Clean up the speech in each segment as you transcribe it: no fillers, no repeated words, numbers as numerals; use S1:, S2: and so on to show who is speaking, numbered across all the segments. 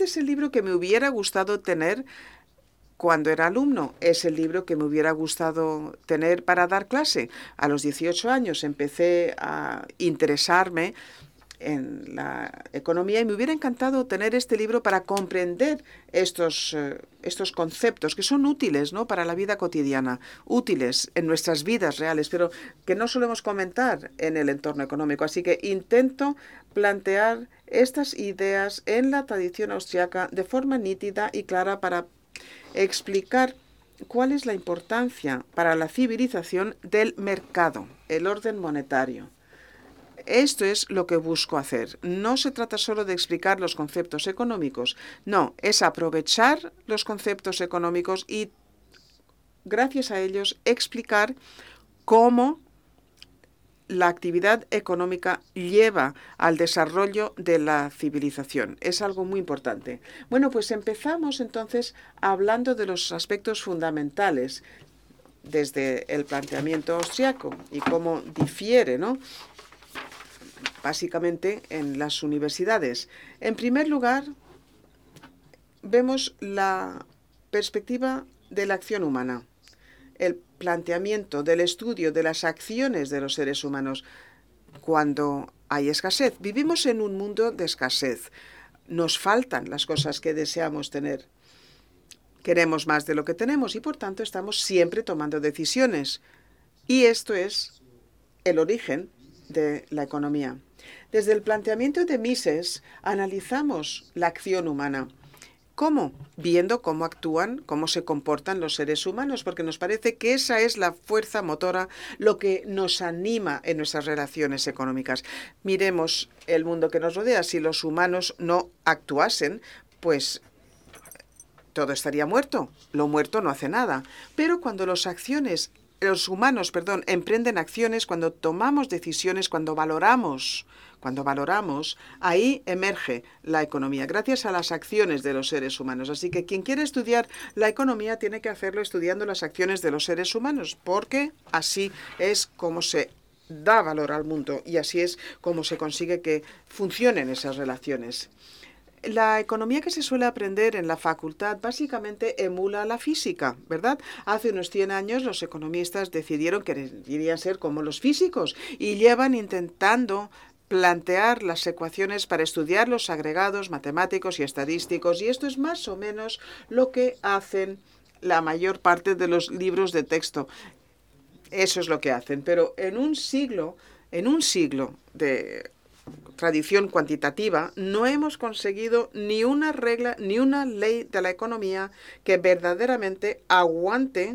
S1: es el libro que me hubiera gustado tener cuando era alumno. Es el libro que me hubiera gustado tener para dar clase. A los 18 años empecé a interesarme en la economía y me hubiera encantado tener este libro para comprender estos conceptos que son útiles, ¿no?, para la vida cotidiana, útiles en nuestras vidas reales, pero que no solemos comentar en el entorno económico. Así que intento plantear estas ideas en la tradición austriaca de forma nítida y clara para explicar cuál es la importancia para la civilización del mercado, el orden monetario. Esto es lo que busco hacer. No se trata solo de explicar los conceptos económicos, no, es aprovechar los conceptos económicos y, gracias a ellos, explicar cómo la actividad económica lleva al desarrollo de la civilización. Es algo muy importante. Bueno, pues empezamos entonces hablando de los aspectos fundamentales desde el planteamiento austriaco y cómo difiere, ¿no?, básicamente en las universidades. En primer lugar, vemos la perspectiva de la acción humana, el planteamiento del estudio de las acciones de los seres humanos cuando hay escasez. Vivimos en un mundo de escasez. Nos faltan las cosas que deseamos tener. Queremos más de lo que tenemos y, por tanto, estamos siempre tomando decisiones. Y esto es el origen de la economía. Desde el planteamiento de Mises analizamos la acción humana. ¿Cómo? Viendo cómo actúan, cómo se comportan los seres humanos, porque nos parece que esa es la fuerza motora, lo que nos anima en nuestras relaciones económicas. Miremos el mundo que nos rodea. Si los humanos no actuasen, pues todo estaría muerto. Lo muerto no hace nada. Pero cuando los humanos, emprenden acciones, cuando tomamos decisiones, cuando valoramos, ahí emerge la economía, gracias a las acciones de los seres humanos. Así que quien quiere estudiar la economía tiene que hacerlo estudiando las acciones de los seres humanos, porque así es como se da valor al mundo y así es como se consigue que funcionen esas relaciones. La economía que se suele aprender en la facultad básicamente emula la física, ¿verdad? Hace unos 100 años los economistas decidieron que querían ser como los físicos y llevan intentando plantear las ecuaciones para estudiar los agregados matemáticos y estadísticos, y esto es más o menos lo que hacen la mayor parte de los libros de texto. Eso es lo que hacen, pero en un siglo de tradición cuantitativa, no hemos conseguido ni una regla, ni una ley de la economía que verdaderamente aguante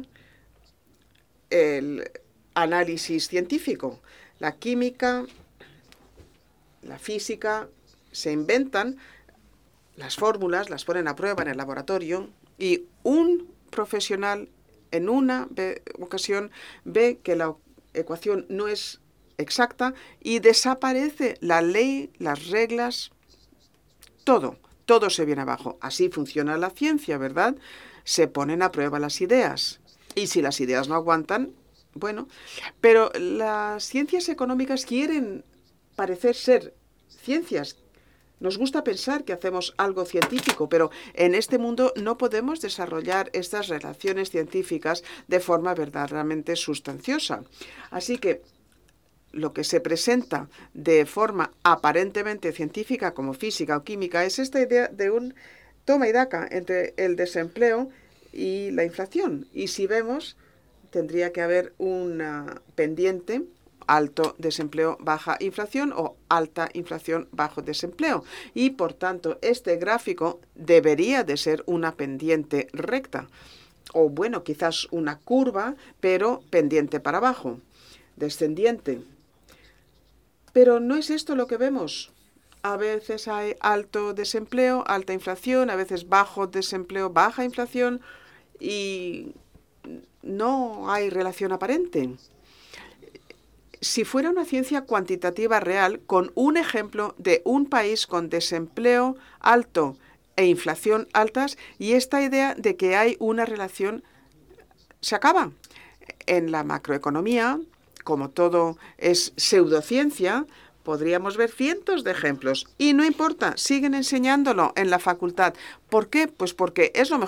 S1: el análisis científico. La química, la física, se inventan las fórmulas, las ponen a prueba en el laboratorio y un profesional en una ocasión ve que la ecuación no es exacta y desaparece la ley, las reglas, todo se viene abajo. Así funciona la ciencia, ¿verdad? Se ponen a prueba las ideas y si las ideas no aguantan, bueno, pero las ciencias económicas quieren parecer ser ciencias. Nos gusta pensar que hacemos algo científico, pero en este mundo no podemos desarrollar estas relaciones científicas de forma verdaderamente sustanciosa. Así que lo que se presenta de forma aparentemente científica como física o química es esta idea de un toma y daca entre el desempleo y la inflación. Y si vemos, tendría que haber una pendiente, alto desempleo, baja inflación o alta inflación, bajo desempleo. Y por tanto, este gráfico debería de ser una pendiente recta. O bueno, quizás una curva, pero pendiente para abajo, descendiente. Pero no es esto lo que vemos. A veces hay alto desempleo, alta inflación, a veces bajo desempleo, baja inflación y no hay relación aparente. Si fuera una ciencia cuantitativa real, con un ejemplo de un país con desempleo alto e inflación altas, y esta idea de que hay una relación se acaba. En la macroeconomía, como todo es pseudociencia, Podríamos ver cientos de ejemplos y no importa, siguen enseñándolo en la facultad. ¿Por qué? Pues porque es lo mejor